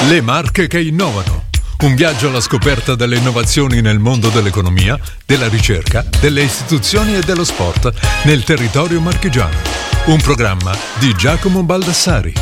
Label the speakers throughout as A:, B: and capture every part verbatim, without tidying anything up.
A: Le marche che innovano. Un viaggio alla scoperta delle innovazioni nel mondo dell'economia, della ricerca, delle istituzioni e dello sport nel territorio marchigiano. Un programma di Giacomo Baldassari.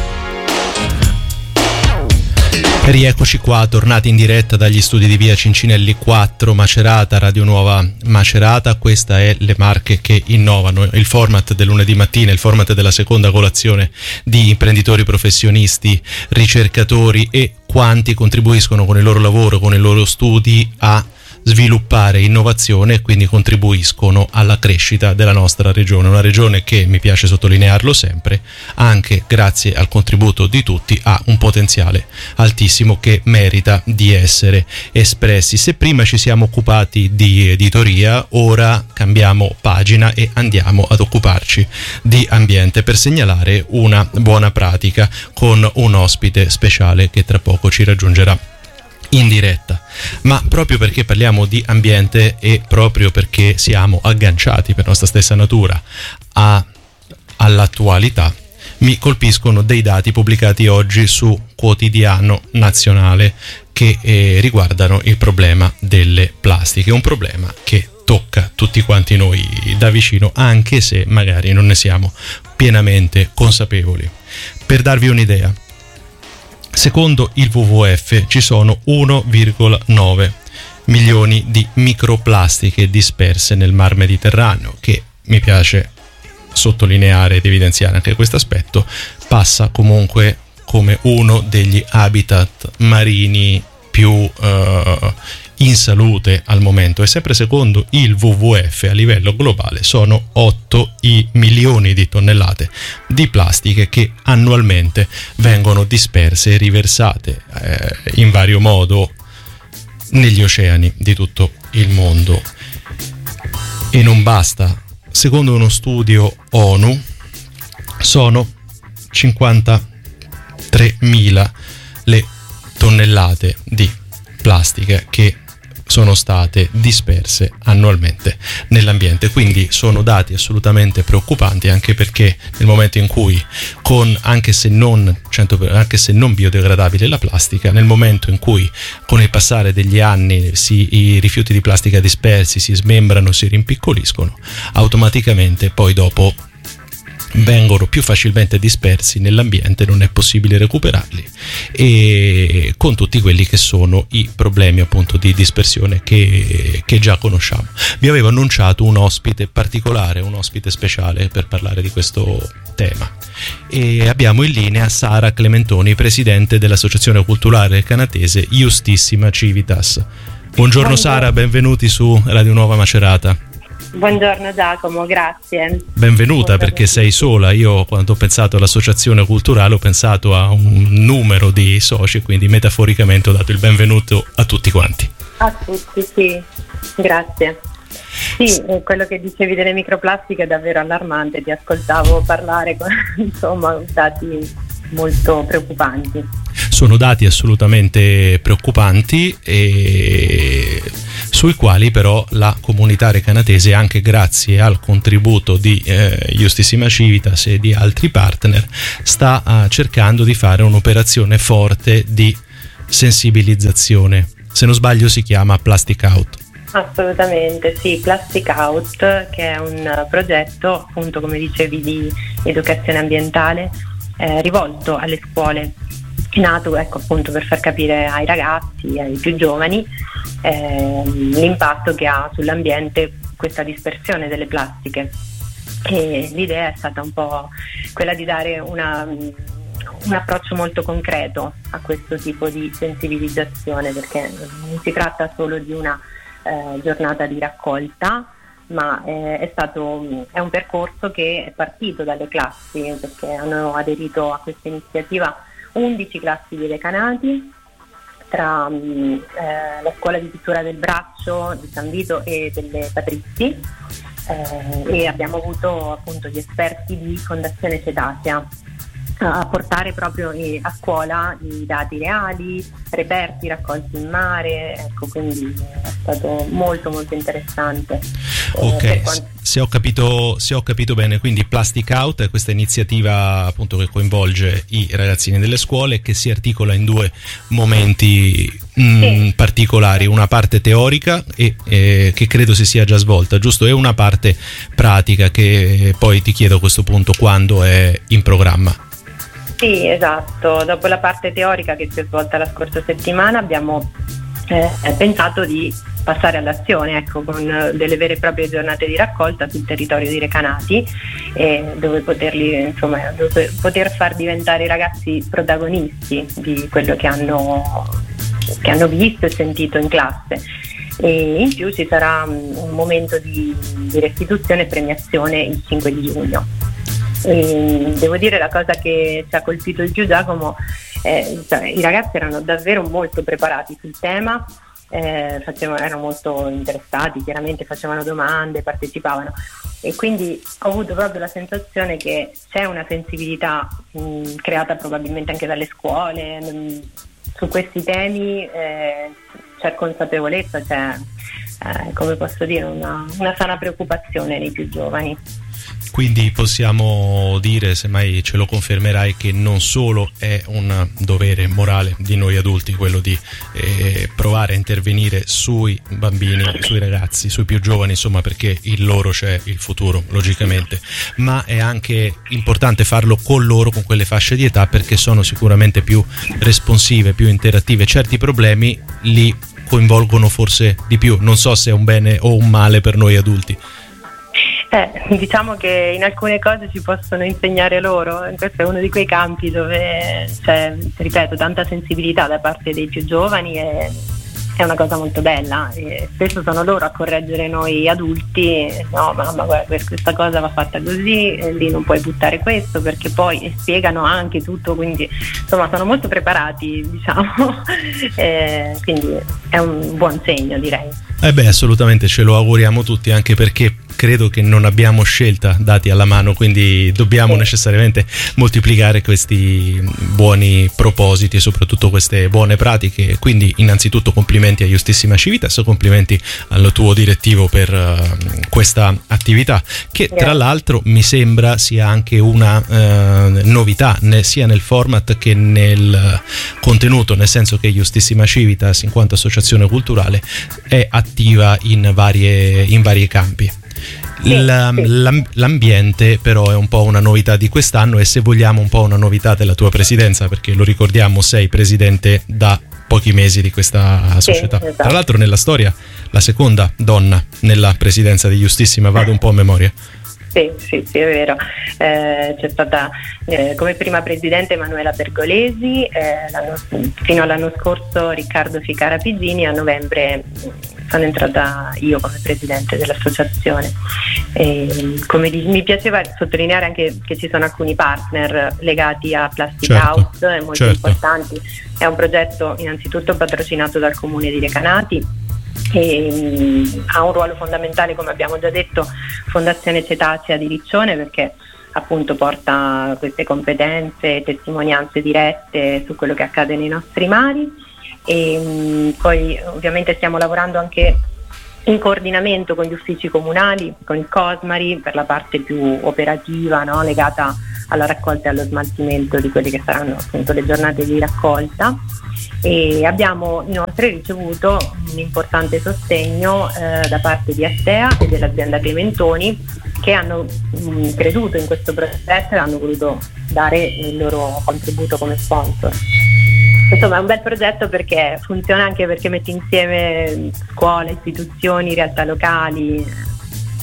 B: Rieccoci qua, tornati in diretta dagli studi di via Cincinelli quattro, Macerata, Radio Nuova Macerata. Questa è Le marche che innovano, il format del lunedì mattina, il format della seconda colazione di imprenditori professionisti, ricercatori e quanti contribuiscono con il loro lavoro, con i loro studi a sviluppare innovazione e quindi contribuiscono alla crescita della nostra regione, una regione che, mi piace sottolinearlo sempre, anche grazie al contributo di tutti ha un potenziale altissimo che merita di essere espressi. Se prima ci siamo occupati di editoria, ora cambiamo pagina e andiamo ad occuparci di ambiente per segnalare una buona pratica con un ospite speciale che tra poco ci raggiungerà in diretta. Ma proprio perché parliamo di ambiente e proprio perché siamo agganciati per nostra stessa natura a, all'attualità, mi colpiscono dei dati pubblicati oggi su Quotidiano Nazionale che eh, riguardano il problema delle plastiche, un problema che tocca tutti quanti noi da vicino, anche se magari non ne siamo pienamente consapevoli. Per darvi un'idea, secondo il W W F ci sono uno virgola nove milioni di microplastiche disperse nel Mar Mediterraneo, che mi piace sottolineare ed evidenziare anche questo aspetto, passa comunque come uno degli habitat marini più uh, in salute al momento, e sempre secondo il W W F a livello globale sono otto i milioni di tonnellate di plastiche che annualmente vengono disperse e riversate eh, in vario modo negli oceani di tutto il mondo. E non basta, secondo uno studio ONU sono cinquantatremila le tonnellate di plastica che sono state disperse annualmente nell'ambiente. Quindi sono dati assolutamente preoccupanti, anche perché nel momento in cui, con anche se non cento per cento, anche se non biodegradabile la plastica, nel momento in cui con il passare degli anni si, i rifiuti di plastica dispersi si smembrano, si rimpiccoliscono, automaticamente poi dopo vengono più facilmente dispersi nell'ambiente, non è possibile recuperarli, e con tutti quelli che sono i problemi appunto di dispersione che, che già conosciamo. Vi avevo annunciato un ospite particolare, un ospite speciale per parlare di questo tema, e abbiamo in linea Sara Clementoni, presidente dell'associazione culturale canatese Justissima Civitas. Buongiorno, Buongiorno. Sara, benvenuti su Radio Nuova Macerata.
C: Buongiorno Giacomo, grazie.
B: Benvenuta.
C: Buongiorno.
B: Perché sei sola. Io, quando ho pensato all'associazione culturale, ho pensato a un numero di soci, quindi metaforicamente ho dato il benvenuto a tutti quanti.
C: A tutti, sì, grazie. Sì, quello che dicevi delle microplastiche è davvero allarmante, ti ascoltavo parlare con, insomma, dati molto preoccupanti.
B: Sono dati assolutamente preoccupanti e sui quali però la comunità recanatese, anche grazie al contributo di eh, Justissima Civitas e di altri partner, sta uh, cercando di fare un'operazione forte di sensibilizzazione. Se non sbaglio si chiama Plastic Out.
C: Assolutamente, sì, Plastic Out, che è un progetto, appunto, come dicevi, di educazione ambientale eh, rivolto alle scuole. È nato, ecco, appunto, per far capire ai ragazzi, ai più giovani, eh, l'impatto che ha sull'ambiente questa dispersione delle plastiche. E l'idea è stata un po' quella di dare una, un approccio molto concreto a questo tipo di sensibilizzazione, perché non si tratta solo di una eh, giornata di raccolta, ma eh, è stato è un percorso che è partito dalle classi, perché hanno aderito a questa iniziativa undici classi di decanati tra eh, la scuola di pittura del Braccio di San Vito e delle Patrizi, eh, e abbiamo avuto appunto gli esperti di Fondazione Cetacea a portare proprio a scuola i dati reali, reperti raccolti in mare, ecco, quindi è stato molto molto interessante.
B: Ok,
C: eh, quanto...
B: se ho capito se ho capito bene, quindi Plastic Out è questa iniziativa appunto che coinvolge i ragazzini delle scuole, che si articola in due momenti mh, sì. particolari, una parte teorica e eh, che credo si sia già svolta, giusto? E una parte pratica che poi ti chiedo a questo punto quando è in programma.
C: Sì, esatto. Dopo la parte teorica che si è svolta la scorsa settimana abbiamo eh, pensato di passare all'azione, ecco, con delle vere e proprie giornate di raccolta sul territorio di Recanati, eh, dove poterli, insomma, dove poter far diventare i ragazzi protagonisti di quello che hanno, che hanno visto e sentito in classe. E in più ci sarà un momento di, di restituzione e premiazione il cinque di giugno. E devo dire, la cosa che ci ha colpito di più, Giacomo, eh, cioè, i ragazzi erano davvero molto preparati sul tema, eh, facevano, erano molto interessati, chiaramente facevano domande, partecipavano, e quindi ho avuto proprio la sensazione che c'è una sensibilità mh, creata probabilmente anche dalle scuole mh, su questi temi, eh, c'è consapevolezza, c'è eh, come posso dire una, una sana preoccupazione nei più giovani.
B: Quindi possiamo dire, semmai ce lo confermerai, che non solo è un dovere morale di noi adulti quello di eh, provare a intervenire sui bambini, sui ragazzi, sui più giovani, insomma, perché in loro c'è il futuro, logicamente, ma è anche importante farlo con loro, con quelle fasce di età, perché sono sicuramente più responsive, più interattive. Certi problemi li coinvolgono forse di più, non so se è un bene o un male per noi adulti.
C: Eh, diciamo che in alcune cose ci possono insegnare loro, questo è uno di quei campi dove c'è, ripeto, tanta sensibilità da parte dei più giovani, e è una cosa molto bella, e spesso sono loro a correggere noi adulti: no mamma, guarda, questa cosa va fatta così, e lì non puoi buttare questo, perché poi spiegano anche tutto, quindi insomma sono molto preparati, diciamo. eh, quindi è un buon segno, direi.
B: Eh beh, assolutamente, ce lo auguriamo tutti, anche perché credo che non abbiamo scelta dati alla mano, quindi dobbiamo necessariamente moltiplicare questi buoni propositi e soprattutto queste buone pratiche. Quindi innanzitutto complimenti a Giustissima Civitas, complimenti al tuo direttivo per uh, questa attività, che tra l'altro mi sembra sia anche una uh, novità ne, sia nel format che nel contenuto, nel senso che Giustissima Civitas, in quanto associazione culturale, è attiva in varie, in vari campi. La, l'ambiente però è un po' una novità di quest'anno, e se vogliamo un po' una novità della tua presidenza, perché lo ricordiamo, sei presidente da pochi mesi di questa società. Sì, esatto. Tra l'altro nella storia la seconda donna nella presidenza di Giustissima, vado un po' a memoria.
C: Sì, sì, sì, è vero. Eh, c'è stata eh, come prima presidente Emanuela Pergolesi, eh, l'anno, fino all'anno scorso Riccardo Ficara Pizzini, a novembre sono entrata io come presidente dell'associazione. E, come di, mi piaceva sottolineare anche che ci sono alcuni partner legati a Plastic
B: certo,
C: Out, molto
B: certo.
C: importanti. È un progetto innanzitutto patrocinato dal comune di Recanati, e mh, ha un ruolo fondamentale, come abbiamo già detto, Fondazione Cetacea di Riccione, perché appunto porta queste competenze e testimonianze dirette su quello che accade nei nostri mari. E mh, poi ovviamente stiamo lavorando anche in coordinamento con gli uffici comunali, con il Cosmari, per la parte più operativa, no? Legata alla raccolta e allo smaltimento di quelle che saranno appunto le giornate di raccolta. E abbiamo inoltre ricevuto un importante sostegno eh, da parte di Astea e dell'azienda Pimentoni, che hanno mh, creduto in questo progetto e hanno voluto dare il loro contributo come sponsor. Insomma, è un bel progetto perché funziona anche perché mette insieme scuole, istituzioni, realtà locali.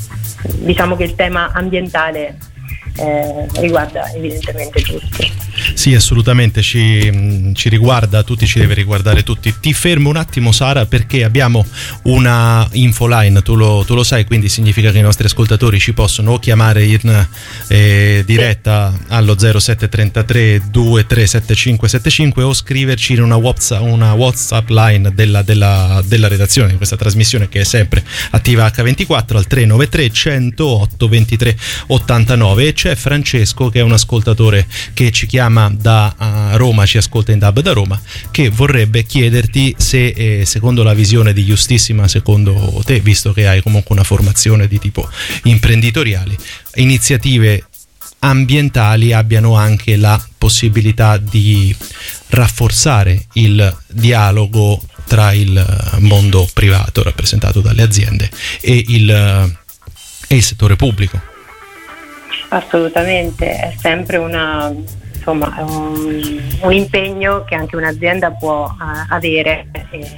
C: Diciamo che il tema ambientale eh, riguarda evidentemente tutti.
B: Sì, assolutamente, ci, ci riguarda tutti, ci deve riguardare tutti. Ti fermo un attimo, Sara, perché abbiamo una infoline, tu lo, tu lo sai, quindi significa che i nostri ascoltatori ci possono o chiamare in eh, diretta allo zero sette trentatré ventitré settantacinque settantacinque o scriverci in una WhatsApp, una WhatsApp line della, della, della redazione di questa trasmissione, che è sempre attiva acca ventiquattro, al tre nove tre centootto ventitré ottantanove. E c'è Francesco, che è un ascoltatore che ci chiama da uh, Roma, ci ascolta in D A B da Roma, che vorrebbe chiederti se eh, secondo la visione di Giustissima, secondo te, visto che hai comunque una formazione di tipo imprenditoriale, iniziative ambientali abbiano anche la possibilità di rafforzare il dialogo tra il mondo privato, rappresentato dalle aziende, e il, e il settore pubblico.
C: Assolutamente, è sempre una, insomma, un, un impegno che anche un'azienda può uh, avere eh,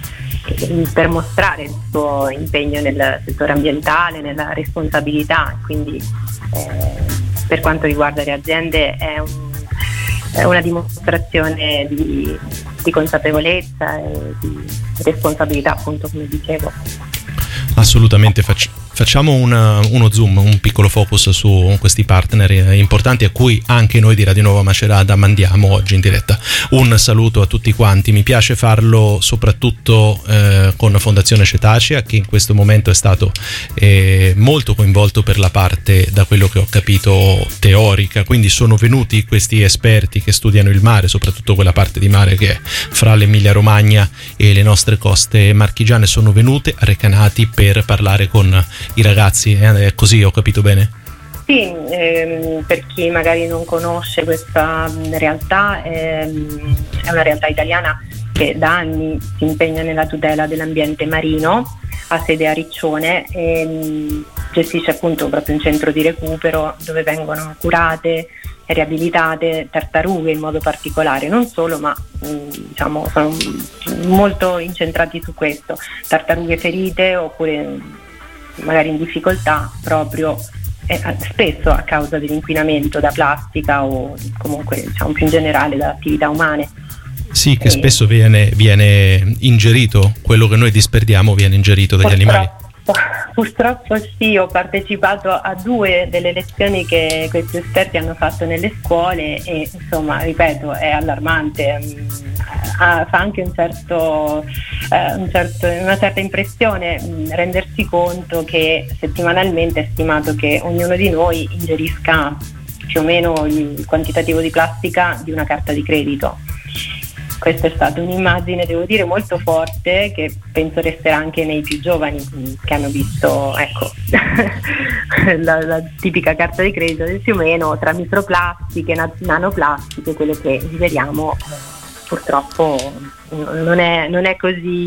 C: per mostrare il suo impegno nel settore ambientale, nella responsabilità. Quindi eh, per quanto riguarda le aziende è, un, è una dimostrazione di, di consapevolezza e di responsabilità, appunto, come dicevo.
B: Assolutamente, facci, facciamo una, uno zoom, un piccolo focus su questi partner importanti a cui anche noi di Radio Nuova Macerata mandiamo oggi in diretta un saluto a tutti quanti. Mi piace farlo soprattutto eh, con Fondazione Cetacea, che in questo momento è stato eh, molto coinvolto per la parte, da quello che ho capito, teorica, quindi sono venuti questi esperti che studiano il mare, soprattutto quella parte di mare che è fra l'Emilia Romagna e le nostre coste marchigiane, sono venute recanati per parlare con i ragazzi. È così, ho capito bene?
C: Sì, ehm, per chi magari non conosce questa realtà, ehm, è una realtà italiana che da anni si impegna nella tutela dell'ambiente marino, ha sede a Riccione e mh, gestisce appunto proprio un centro di recupero dove vengono curate e riabilitate tartarughe in modo particolare, non solo, ma mh, diciamo sono molto incentrati su questo, tartarughe ferite oppure magari in difficoltà proprio eh, spesso a causa dell'inquinamento da plastica o comunque, diciamo, più in generale da attività umane.
B: Sì, che
C: e
B: spesso viene, viene ingerito, quello che noi disperdiamo viene ingerito dagli
C: purtroppo,
B: animali.
C: Purtroppo sì, ho partecipato a due delle lezioni che questi esperti hanno fatto nelle scuole e insomma, ripeto, è allarmante, ah, fa anche un certo, eh, un certo, una certa impressione mh, rendersi conto che settimanalmente è stimato che ognuno di noi ingerisca più o meno il quantitativo di plastica di una carta di credito. Questa è stata un'immagine, devo dire, molto forte, che penso resterà anche nei più giovani che hanno visto, ecco, la, la tipica carta di credito del fiumeno, tra microplastiche, nanoplastiche, quelle che ingeriamo, purtroppo non è, non è così,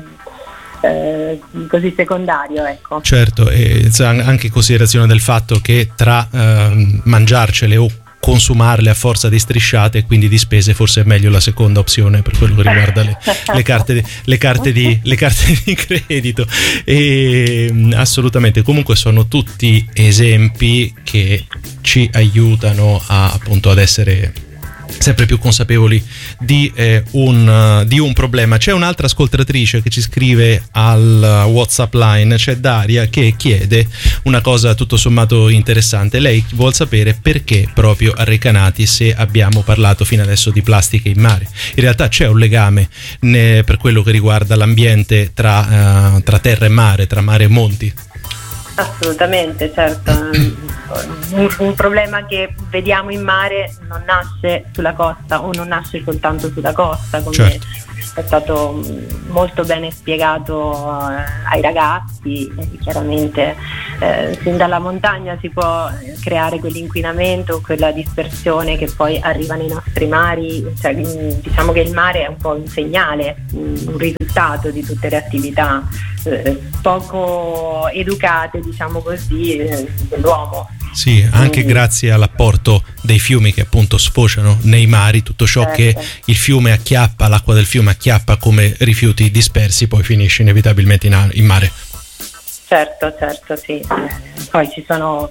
C: eh, così secondario, ecco.
B: Certo, e anche in considerazione del fatto che tra eh, mangiarcele o consumarle a forza di strisciate, quindi di spese, forse è meglio la seconda opzione per quello che riguarda le, le, carte, le, carte, di, le carte di credito. E assolutamente, comunque sono tutti esempi che ci aiutano a, appunto, ad essere sempre più consapevoli di, eh, un, uh, di un problema. C'è un'altra ascoltatrice che ci scrive al WhatsApp line, c'è Daria, che chiede una cosa tutto sommato interessante. Lei vuol sapere perché proprio a Recanati, se abbiamo parlato fino adesso di plastiche in mare. In realtà c'è un legame ne, per quello che riguarda l'ambiente tra, uh, tra terra e mare, tra mare e monti.
C: Assolutamente, certo. Un, un problema che vediamo in mare non nasce sulla costa o non nasce soltanto sulla costa, come certo. È stato molto bene spiegato ai ragazzi. Chiaramente eh, sin dalla montagna si può creare quell'inquinamento, quella dispersione che poi arriva nei nostri mari. Cioè, diciamo che il mare è un po' un segnale, un risultato di tutte le attività eh, poco educate, diciamo così, eh, dell'uomo.
B: Sì, anche Quindi, grazie all'apporto dei fiumi che appunto sfociano nei mari, tutto ciò certo. che il fiume acchiappa, l'acqua del fiume acchiappa come rifiuti dispersi, poi finisce inevitabilmente in, in mare.
C: Certo, certo, sì. Poi ci sono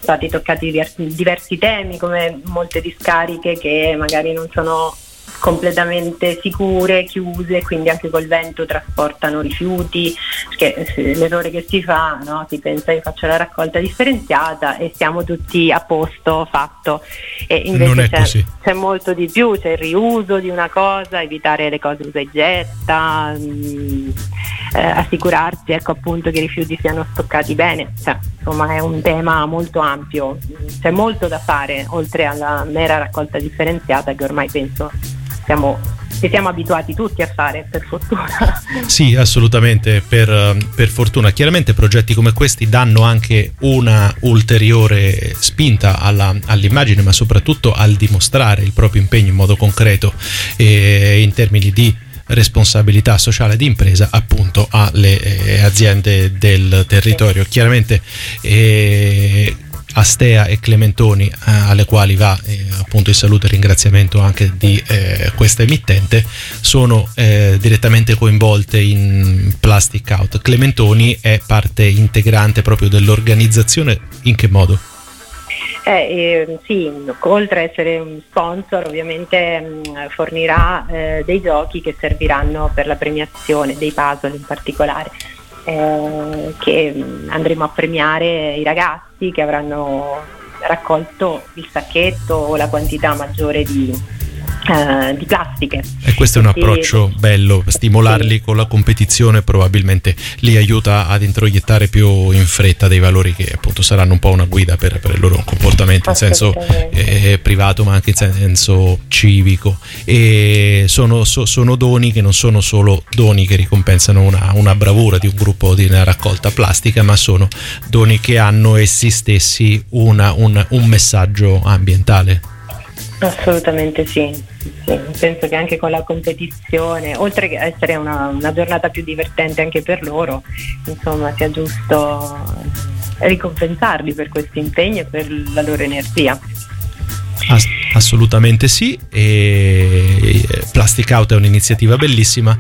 C: stati toccati diversi, diversi temi, come molte discariche che magari non sono completamente sicure, chiuse, quindi anche col vento trasportano rifiuti, perché l'errore che si fa, no? Si pensa che faccio la raccolta differenziata e siamo tutti a posto, fatto, e invece
B: non è
C: c'è,
B: così.
C: c'è molto di più, c'è il riuso di una cosa, evitare le cose usa e getta, mh, eh, assicurarsi, ecco, appunto, che i rifiuti siano stoccati bene, cioè, insomma è un tema molto ampio, c'è molto da fare oltre alla mera raccolta differenziata che ormai penso siamo, ci siamo abituati tutti a fare, per fortuna.
B: Sì, assolutamente, per, per fortuna. Chiaramente progetti come questi danno anche una ulteriore spinta alla, all'immagine, ma soprattutto al dimostrare il proprio impegno in modo concreto e in termini di responsabilità sociale di impresa appunto alle eh, aziende del territorio. Chiaramente eh, Astea e Clementoni, eh, alle quali va eh, appunto il saluto e il ringraziamento anche di eh, questa emittente, sono eh, direttamente coinvolte in Plastic Out. Clementoni è parte integrante proprio dell'organizzazione. In che modo?
C: Eh, eh, sì, oltre a essere un sponsor, ovviamente mh, fornirà eh, dei giochi che serviranno per la premiazione, dei puzzle in particolare. Eh, che andremo a premiare i ragazzi che avranno raccolto il sacchetto o la quantità maggiore di, eh, di plastiche.
B: E questo è un
C: Quindi,
B: approccio bello, stimolarli sì. Con la competizione probabilmente li aiuta ad introiettare più in fretta dei valori che appunto saranno un po' una guida per, per il loro comportamento in senso eh, privato ma anche in senso civico, e sono, so, sono doni che non sono solo doni che ricompensano una, una bravura di un gruppo di raccolta plastica, ma sono doni che hanno essi stessi una, un, un messaggio ambientale.
C: Assolutamente sì. Sì, penso che anche con la competizione, oltre che essere una, una giornata più divertente anche per loro, insomma sia giusto ricompensarli per questo impegno e per la loro energia.
B: Ass- assolutamente sì, e Plastic Out è un'iniziativa bellissima,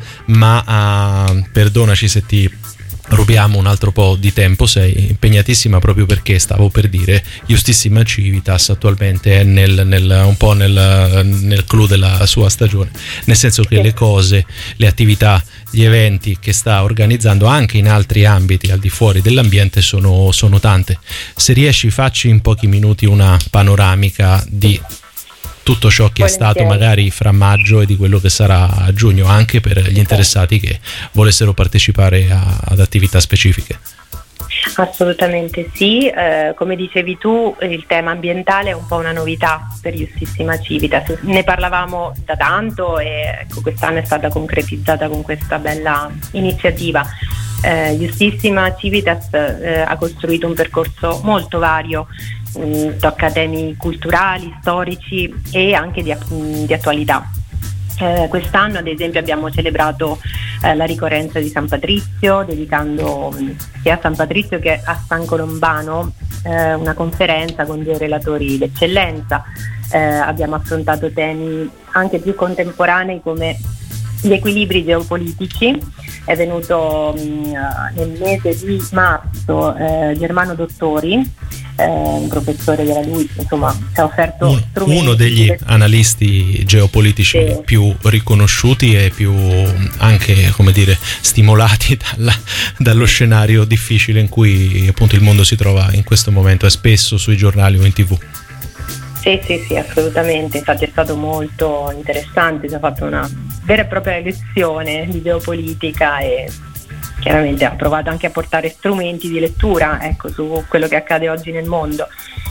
B: ma uh, perdonaci se ti rubiamo un altro po' di tempo, sei impegnatissima, proprio perché stavo per dire Justissima Civitas attualmente è nel, nel, un po' nel, nel clou della sua stagione, nel senso che le cose, le attività, gli eventi che sta organizzando anche in altri ambiti al di fuori dell'ambiente sono, sono tante. Se riesci, facci in pochi minuti una panoramica di tutto ciò che è stato magari fra maggio e di quello che sarà a giugno, anche per gli interessati che volessero partecipare a, ad attività specifiche.
C: Assolutamente sì, eh, come dicevi tu, il tema ambientale è un po' una novità per Justissima Civitas, ne parlavamo da tanto e ecco, quest'anno è stata concretizzata con questa bella iniziativa. Eh, Justissima Civitas eh, ha costruito un percorso molto vario, mh, tocca temi culturali, storici e anche di, di attualità. Eh, quest'anno ad esempio abbiamo celebrato eh, la ricorrenza di San Patrizio, dedicando mh, sia a San Patrizio che a San Colombano eh, una conferenza con dei relatori d'eccellenza. Eh, abbiamo affrontato temi anche più contemporanei come gli equilibri geopolitici. È venuto mh, nel mese di marzo eh, Germano Dottori, eh, un professore della LUISS, insomma ci ha offerto
B: uno,
C: strumenti
B: uno degli
C: per...
B: analisti geopolitici sì. più riconosciuti e più anche, come dire, stimolati dalla, dallo scenario difficile in cui appunto il mondo si trova in questo momento, è spesso sui giornali o in tv.
C: Sì, sì, sì, assolutamente, infatti è stato molto interessante, ci ha fatto una vera e propria lezione di geopolitica e chiaramente ha provato anche a portare strumenti di lettura, ecco, su quello che accade oggi nel mondo.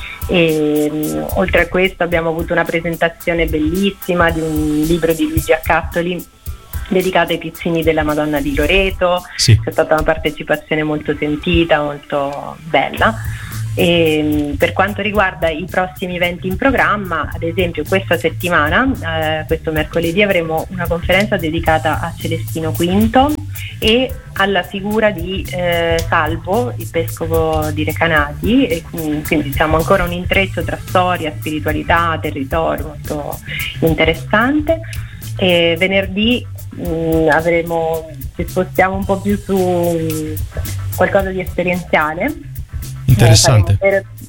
C: E mh, oltre a questo abbiamo avuto una presentazione bellissima di un libro di Luigi Accattoli dedicato ai piccini della Madonna di Loreto. Sì. C'è stata una partecipazione molto sentita, molto bella. E per quanto riguarda i prossimi eventi in programma, ad esempio questa settimana, eh, questo mercoledì avremo una conferenza dedicata a Celestino V e alla figura di eh, Salvo, il vescovo di Recanati, e quindi diciamo ancora un intreccio tra storia, spiritualità, territorio molto interessante. E venerdì mh, avremo, ci spostiamo un po' più su mh, qualcosa di esperienziale.
B: Interessante.
C: Eh,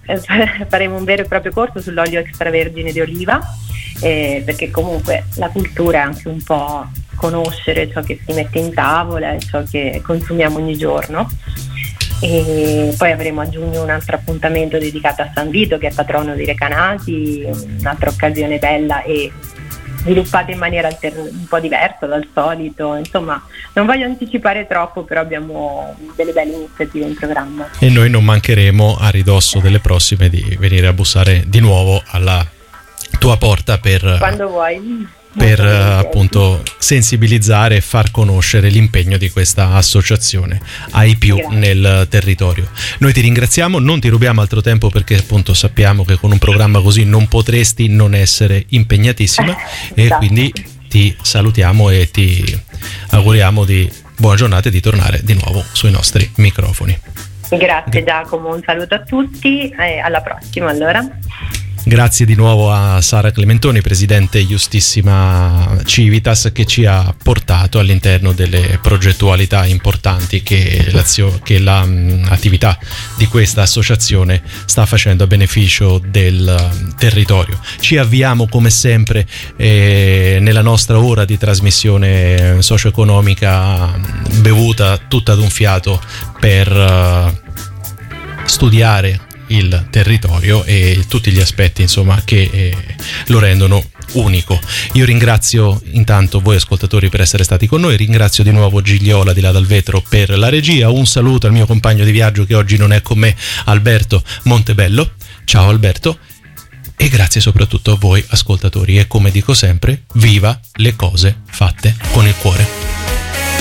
C: eh, faremo un vero e proprio corso sull'olio extravergine di oliva, eh, perché comunque la cultura è anche un po' conoscere ciò che si mette in tavola e ciò che consumiamo ogni giorno. E poi avremo a giugno un altro appuntamento dedicato a San Vito, che è patrono dei Recanati, un'altra occasione bella e sviluppata in maniera alter- un po' diversa dal solito. Insomma, non voglio anticipare troppo, però abbiamo delle belle iniziative in programma.
B: E noi non mancheremo, a ridosso delle prossime, di venire a bussare di nuovo alla tua porta per,
C: quando vuoi,
B: per appunto sensibilizzare e far conoscere l'impegno di questa associazione ai più Grazie. Nel territorio. Noi ti ringraziamo, non ti rubiamo altro tempo perché appunto sappiamo che con un programma così non potresti non essere impegnatissima eh, e esatto. Quindi ti salutiamo e ti auguriamo di buona giornata e di tornare di nuovo sui nostri microfoni.
C: Grazie Giacomo, un saluto a tutti e alla prossima allora.
B: Grazie di nuovo a Sara Clementoni, presidente Giustissima Civitas, che ci ha portato all'interno delle progettualità importanti che, che l'attività di questa associazione sta facendo a beneficio del territorio. Ci avviamo come sempre eh, nella nostra ora di trasmissione socio-economica bevuta tutta ad un fiato per uh, studiare il territorio e tutti gli aspetti insomma che eh, lo rendono unico. Io ringrazio intanto voi ascoltatori per essere stati con noi, ringrazio di nuovo Gigliola di là dal vetro per la regia, un saluto al mio compagno di viaggio che oggi non è con me, Alberto Montebello. Ciao Alberto, e grazie soprattutto a voi ascoltatori e come dico sempre, viva le cose fatte con il cuore.